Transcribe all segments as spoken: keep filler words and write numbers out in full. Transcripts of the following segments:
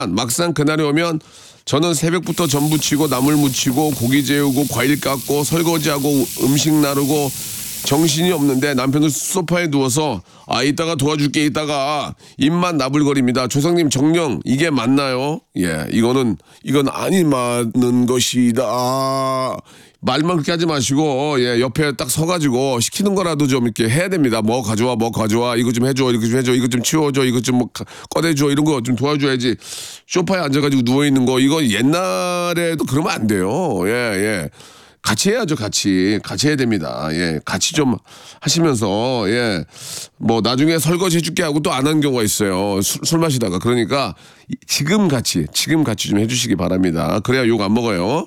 막상 그날이 오면 저는 새벽부터 전 부치고 나물 무치고 고기 재우고 과일 깎고 설거지하고 음식 나르고 정신이 없는데 남편은 소파에 누워서 아 이따가 도와줄게 이따가 입만 나불거립니다. 조상님 정령 이게 맞나요? 예, 이거는 이건 아니 맞는 것이다. 아, 말만 그렇게 하지 마시고 예 옆에 딱 서가지고 시키는 거라도 좀 이렇게 해야 됩니다. 뭐 가져와 뭐 가져와 이거 좀 해줘 이거 좀 해줘 이거 좀 치워줘 이거 좀 뭐 꺼내줘 이런 거 좀 도와줘야지. 소파에 앉아가지고 누워 있는 거 이거 옛날에도 그러면 안 돼요. 예 예. 같이 해야죠, 같이. 같이 해야 됩니다. 예. 같이 좀 하시면서, 예. 뭐, 나중에 설거지 해줄게 하고 또 안 하는 경우가 있어요. 술, 술 마시다가. 그러니까, 지금 같이, 지금 같이 좀 해주시기 바랍니다. 그래야 욕 안 먹어요.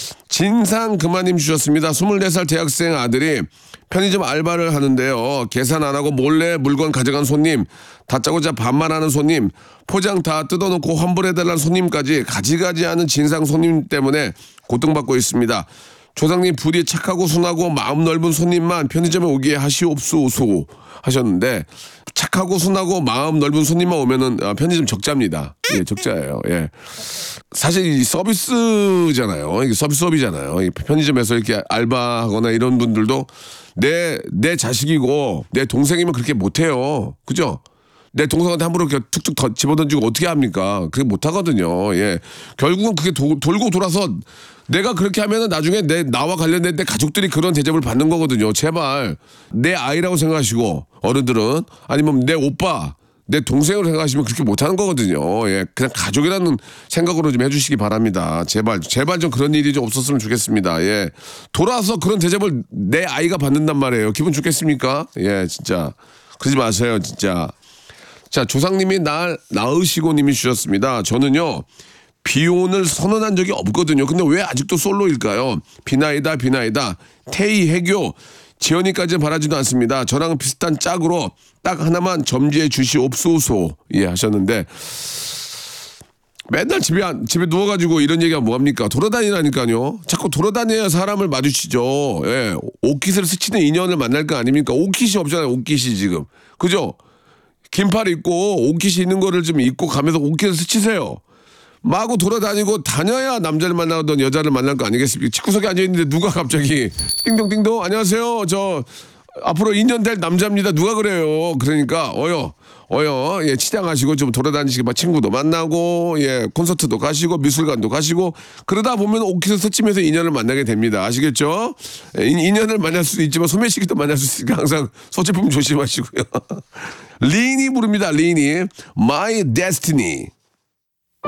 진상 그마님 주셨습니다. 스물네 살 대학생 아들이 편의점 알바를 하는데요. 계산 안 하고 몰래 물건 가져간 손님, 다짜고짜 반말하는 손님, 포장 다 뜯어놓고 환불해달라는 손님까지 가지가지 하는 진상 손님 때문에 고통받고 있습니다. 조상님 부디 착하고 순하고 마음 넓은 손님만 편의점에 오게 하시옵소서 하셨는데 착하고 순하고 마음 넓은 손님만 오면은 편의점 적자입니다. 예, 적자예요. 예. 사실 이 서비스잖아요. 이게 서비스업이잖아요. 이 편의점에서 이렇게 알바하거나 이런 분들도 내, 내 자식이고 내 동생이면 그렇게 못해요. 그죠? 내 동생한테 함부로 이렇게 툭툭 더 집어던지고 어떻게 합니까? 그게 못하거든요. 예. 결국은 그게 도, 돌고 돌아서 내가 그렇게 하면은 나중에 내, 나와 관련된 내 가족들이 그런 대접을 받는 거거든요. 제발 내 아이라고 생각하시고 어른들은 아니면 내 오빠, 내 동생으로 생각하시면 그렇게 못하는 거거든요. 예. 그냥 가족이라는 생각으로 좀 해주시기 바랍니다. 제발, 제발 좀 그런 일이 좀 없었으면 좋겠습니다. 예. 돌아서 그런 대접을 내 아이가 받는단 말이에요. 기분 좋겠습니까? 예, 진짜. 그러지 마세요, 진짜. 자, 조상님이 날 낳으시고 님이 주셨습니다. 저는요, 비혼을 선언한 적이 없거든요. 근데 왜 아직도 솔로일까요? 비나이다, 비나이다. 태희, 해교, 지연이까지는 바라지도 않습니다. 저랑 비슷한 짝으로 딱 하나만 점지해 주시옵소서. 예, 하셨는데, 맨날 집에, 안- 집에 누워가지고 이런 얘기하면 뭐합니까? 돌아다니라니까요. 자꾸 돌아다녀야 사람을 마주치죠. 예, 옷깃을 스치는 인연을 만날 거 아닙니까? 옷깃이 없잖아요, 옷깃이 지금. 그죠? 긴팔 입고 옷깃이 있는 거를 좀 입고 가면서 옷깃을 스치세요. 마구 돌아다니고 다녀야 남자를 만나던 여자를 만날 거 아니겠습니까? 집구석에 앉아있는데 누가 갑자기 띵동띵동 안녕하세요. 저 앞으로 이 년 될 남자입니다. 누가 그래요? 그러니까 어여 어여 예 치장하시고 좀 돌아다니시고 막 친구도 만나고 예 콘서트도 가시고 미술관도 가시고 그러다 보면 옷깃을 스치면서 인연을 만나게 됩니다. 아시겠죠? 예, 인- 인연을 만날 수도 있지만 소매시기도 만날 수 있으니까 항상 소지품 조심하시고요. 리니 부릅니다. 리니 My Destiny.